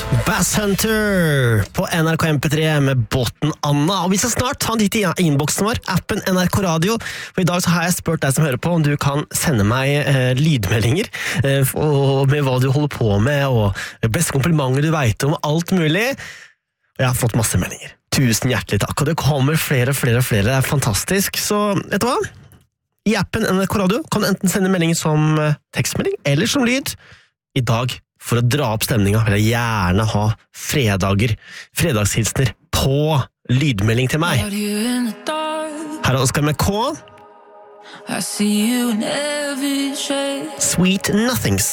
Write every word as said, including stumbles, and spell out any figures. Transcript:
Bass Hunter på N R K M P tre med båten Anna. Og vi skal snart ta en titt i innboksen vår, appen N R K Radio. For i dag så har jeg spurt deg som hører på om du kan sende meg eh, lydmeldinger eh, og med hva du holder på med, og beste komplimenter du vet om, alt mulig. Og jeg har fått masse meldinger. Tusen hjertelig takk. Og det kommer flere og flere og flere. Det er fantastisk. Så vet du hva? I appen N R K Radio kan du enten sende melding som eh, tekstmelding eller som lyd. I dag for å dra opp stemninga, vil jeg gjerne ha fredager, fredagshilsner på lydmelding til meg. Her er Oskar med K. Sweet Nothings.